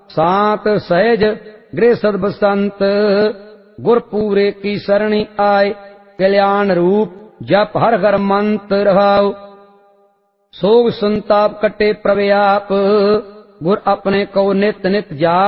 सांत सहज गृह सद बसंत। गुर पूरे की सरणी आए कल्याण रूप जप हर हर मंत्र रहाओ। सोग संताप कटे प्रभु आप गुर अपने को नित नित जाप।